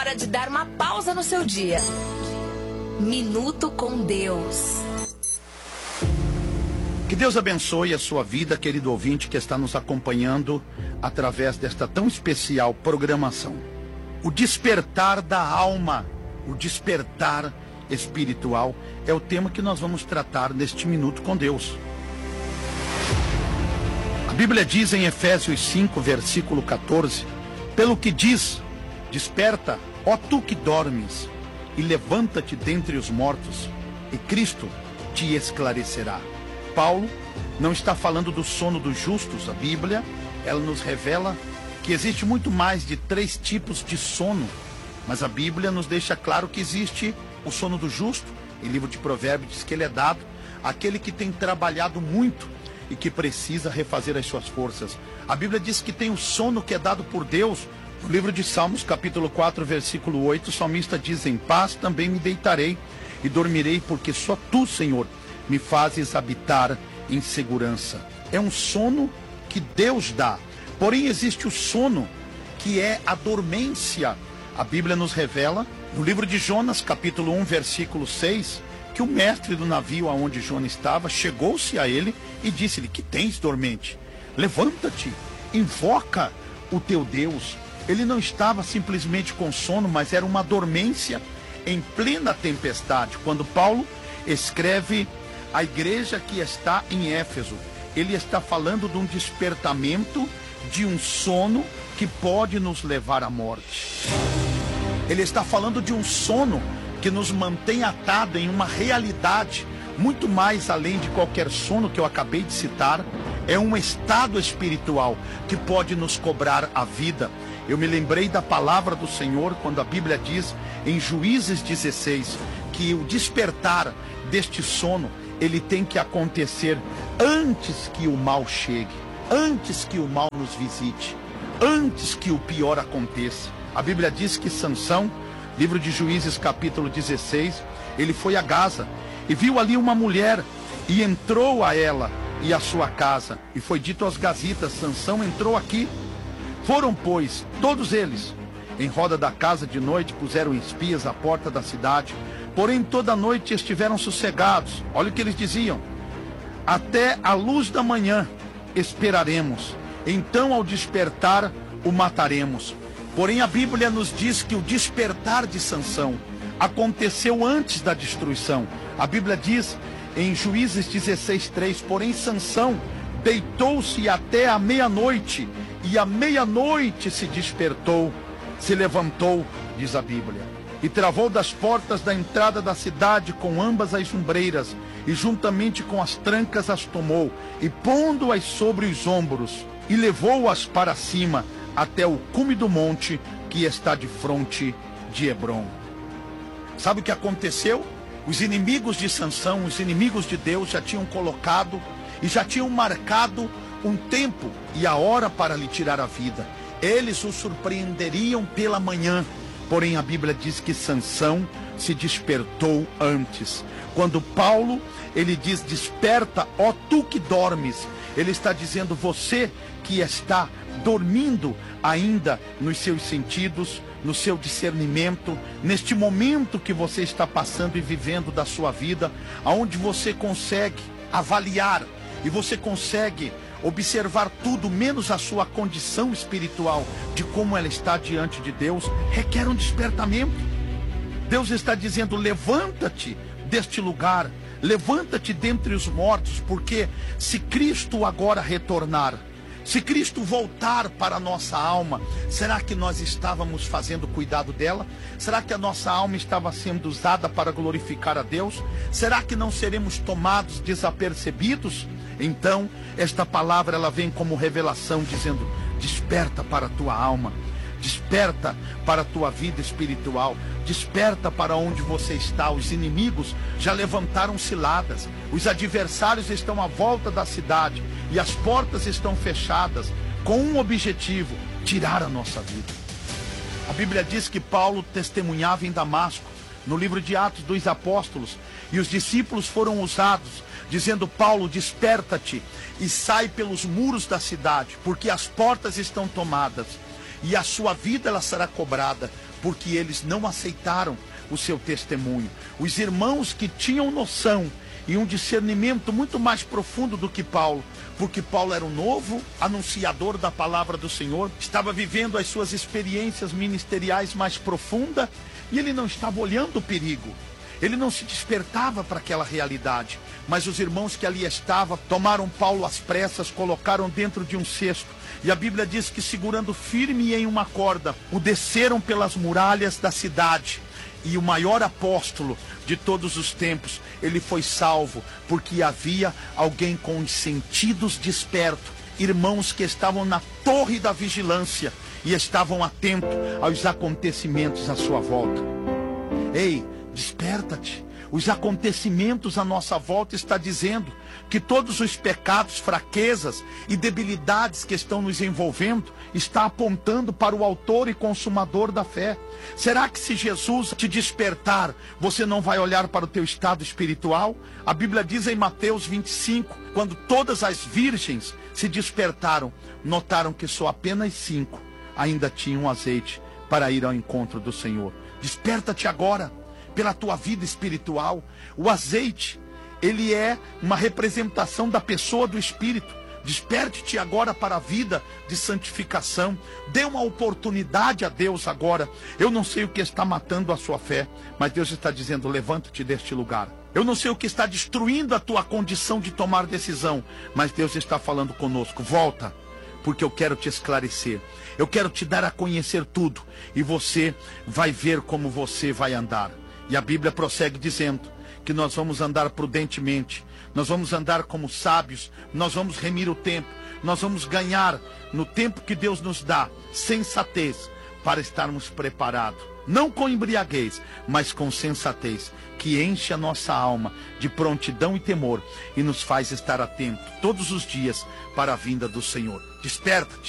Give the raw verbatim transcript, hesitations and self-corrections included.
hora de dar uma pausa no seu dia. Minuto com Deus. Que Deus abençoe a sua vida, querido ouvinte que está nos acompanhando através desta tão especial programação. O despertar da alma, o despertar espiritual é o tema que nós vamos tratar neste Minuto com Deus. A Bíblia diz em Efésios cinco, versículo quatorze, pelo que diz, desperta, ó tu que dormes, e levanta-te dentre os mortos, e Cristo te esclarecerá. Paulo não está falando do sono dos justos. A Bíblia, ela nos revela que existe muito mais de três tipos de sono, mas a Bíblia nos deixa claro que existe o sono do justo. Em livro de Provérbios diz que ele é dado àquele que tem trabalhado muito e que precisa refazer as suas forças. A Bíblia diz que tem o sono que é dado por Deus. No livro de Salmos, capítulo quatro, versículo oito, o salmista diz, em paz também me deitarei e dormirei, porque só tu, Senhor, me fazes habitar em segurança. É um sono que Deus dá. Porém, existe o sono que é a dormência. A Bíblia nos revela, no livro de Jonas, capítulo um, versículo seis, que o mestre do navio aonde Jonas estava, chegou-se a ele e disse-lhe, que tens, dormente? Levanta-te, invoca o teu Deus. Ele não estava simplesmente com sono, mas era uma dormência em plena tempestade. Quando Paulo escreve a igreja que está em Éfeso, ele está falando de um despertamento, de um sono que pode nos levar à morte. Ele está falando de um sono que nos mantém atado em uma realidade muito mais além de qualquer sono que eu acabei de citar. É um estado espiritual que pode nos cobrar a vida. Eu me lembrei da palavra do Senhor quando a Bíblia diz em Juízes dezesseis que o despertar deste sono, ele tem que acontecer antes que o mal chegue, antes que o mal nos visite, antes que o pior aconteça. A Bíblia diz que Sansão, livro de Juízes capítulo dezesseis, ele foi a Gaza e viu ali uma mulher e entrou a ela e a sua casa. E foi dito aos gazitas, Sansão entrou aqui. Foram, pois, todos eles em roda da casa de noite, puseram espias à porta da cidade, porém toda noite estiveram sossegados. Olha o que eles diziam: até a luz da manhã esperaremos, então ao despertar o mataremos. Porém a Bíblia nos diz que o despertar de Sansão aconteceu antes da destruição. A Bíblia diz em Juízes dezesseis, três, porém Sansão deitou-se até a meia-noite, e à meia-noite se despertou, se levantou, diz a Bíblia, e travou das portas da entrada da cidade com ambas as ombreiras, e juntamente com as trancas as tomou, e pondo-as sobre os ombros, e levou-as para cima, até o cume do monte, que está de fronte de Hebrom. Sabe o que aconteceu? Os inimigos de Sansão, os inimigos de Deus, já tinham colocado e já tinham marcado um tempo e a hora para lhe tirar a vida. Eles o surpreenderiam pela manhã. Porém a Bíblia diz que Sansão se despertou antes. Quando Paulo, ele diz: desperta, ó tu que dormes, ele está dizendo: você que está dormindo ainda nos seus sentidos, no seu discernimento, neste momento que você está passando e vivendo da sua vida, aonde você consegue avaliar e você consegue observar tudo menos a sua condição espiritual, de como ela está diante de Deus, requer um despertamento. Deus está dizendo: levanta-te deste lugar, levanta-te dentre os mortos, porque se Cristo agora retornar, se Cristo voltar para a nossa alma, será que nós estávamos fazendo cuidado dela? Será que a nossa alma estava sendo usada para glorificar a Deus? Será que não seremos tomados desapercebidos? Então, esta palavra ela vem como revelação, dizendo: desperta para a tua alma, desperta para a tua vida espiritual, desperta para onde você está. Os inimigos já levantaram ciladas, os adversários estão à volta da cidade e as portas estão fechadas com um objetivo: tirar a nossa vida. A Bíblia diz que Paulo testemunhava em Damasco, no livro de Atos dos Apóstolos, e os discípulos foram usados, dizendo: Paulo, desperta-te e sai pelos muros da cidade, porque as portas estão tomadas. e a sua vida ela será cobrada, porque eles não aceitaram o seu testemunho. Os irmãos que tinham noção e um discernimento muito mais profundo do que Paulo, porque Paulo era um novo anunciador da palavra do Senhor, estava vivendo as suas experiências ministeriais mais profundas, e ele não estava olhando o perigo, ele não se despertava para aquela realidade. Mas os irmãos que ali estavam tomaram Paulo às pressas, colocaram dentro de um cesto, e a Bíblia diz que, segurando firme em uma corda, o desceram pelas muralhas da cidade. E o maior apóstolo de todos os tempos, ele foi salvo porque havia alguém com os sentidos despertos, irmãos que estavam na torre da vigilância e estavam atentos aos acontecimentos à sua volta. Ei, desperta-te. Os acontecimentos à nossa volta estão dizendo que todos os pecados, fraquezas e debilidades que estão nos envolvendo está apontando para o autor e consumador da fé. Será que se Jesus te despertar, você não vai olhar para o teu estado espiritual? A Bíblia diz em Mateus vinte e cinco, quando todas as virgens se despertaram, notaram que só apenas cinco ainda tinham azeite para ir ao encontro do Senhor. Desperta-te agora pela tua vida espiritual. O azeite, ele é uma representação da pessoa do Espírito. Desperte-te agora para a vida de santificação. Dê uma oportunidade a Deus agora. Eu não sei o que está matando a sua fé, mas Deus está dizendo: levanta-te deste lugar. Eu não sei o que está destruindo a tua condição de tomar decisão, mas Deus está falando conosco: volta, porque eu quero te esclarecer. Eu quero te dar a conhecer tudo, e você vai ver como você vai andar. E a Bíblia prossegue dizendo que nós vamos andar prudentemente, nós vamos andar como sábios, nós vamos remir o tempo, nós vamos ganhar no tempo que Deus nos dá sensatez para estarmos preparados, não com embriaguez, mas com sensatez, que enche a nossa alma de prontidão e temor e nos faz estar atentos todos os dias para a vinda do Senhor. Desperta-te.